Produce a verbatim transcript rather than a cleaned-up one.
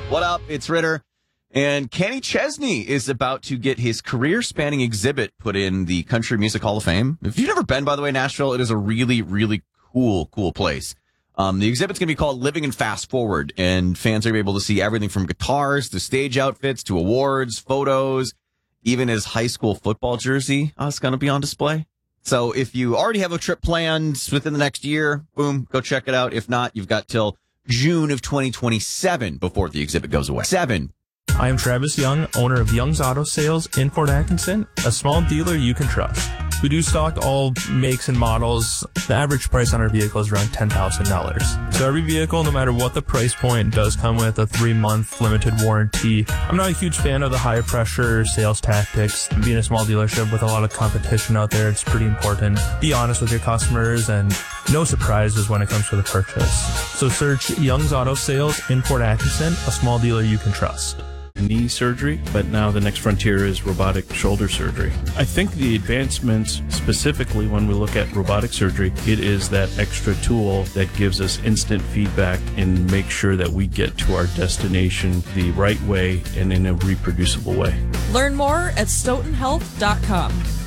What up? It's Ritter. And Kenny Chesney is about to get his career-spanning exhibit put in the Country Music Hall of Fame. If you've never been, by the way, Nashville, it is a really, really cool, cool place. Um, the exhibit's going to be called Living in Fast Forward, and fans are able to see everything from guitars to stage outfits to awards, photos, even his high school football jersey uh, is going to be on display. So if you already have a trip planned within the next year, boom, go check it out. If not, you've got till June of twenty twenty-seven before the exhibit goes away. Seven. I am Travis Young, owner of Young's Auto Sales in Fort Atkinson, a small dealer you can trust. We do stock all makes and models. The average price on our vehicle is around ten thousand dollars. So every vehicle, no matter what the price point, does come with a three-month limited warranty. I'm not a huge fan of the high-pressure sales tactics. Being a small dealership with a lot of competition out there, it's pretty important. Be honest with your customers and no surprises when it comes to the purchase. So search Young's Auto Sales in Fort Atkinson, a small dealer you can trust. Knee surgery, but now the next frontier is robotic shoulder surgery. I think the advancements, specifically when we look at robotic surgery, it is that extra tool that gives us instant feedback and make sure that we get to our destination the right way and in a reproducible way. Learn more at stoughton health dot com.